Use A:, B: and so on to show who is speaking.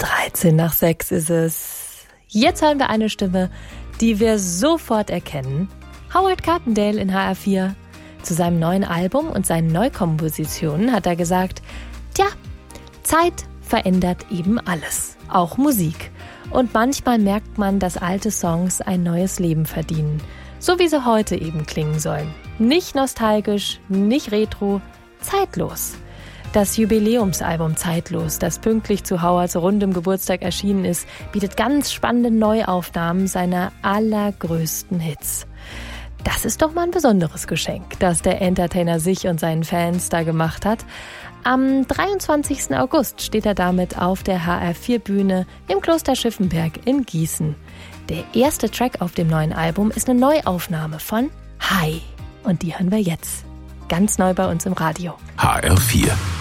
A: 13:06 ist es. Jetzt hören wir eine Stimme, die wir sofort erkennen. Howard Carpendale in HR4. Zu seinem neuen Album und seinen Neukompositionen hat er gesagt, tja, Zeit verändert eben alles, auch Musik. Und manchmal merkt man, dass alte Songs ein neues Leben verdienen. So wie sie heute eben klingen sollen. Nicht nostalgisch, nicht retro, zeitlos. Das Jubiläumsalbum Zeitlos, das pünktlich zu Howards rundem Geburtstag erschienen ist, bietet ganz spannende Neuaufnahmen seiner allergrößten Hits. Das ist doch mal ein besonderes Geschenk, das der Entertainer sich und seinen Fans da gemacht hat. Am 23. August steht er damit auf der HR4-Bühne im Kloster Schiffenberg in Gießen. Der erste Track auf dem neuen Album ist eine Neuaufnahme von Hi. Und die hören wir jetzt. Ganz neu bei uns im Radio.
B: HR4